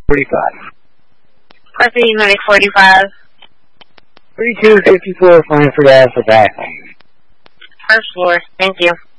45. Crossing Unit 45. 3254, flying for that for back. First floor. Thank you.